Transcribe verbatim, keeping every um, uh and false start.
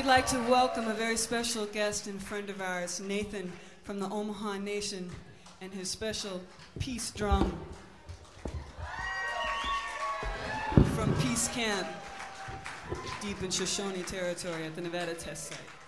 we'd like to welcome a very special guest and friend of ours, Nathan from the Omaha Nation, and his special peace drum from Peace Camp, deep in Shoshone territory at the Nevada Test Site.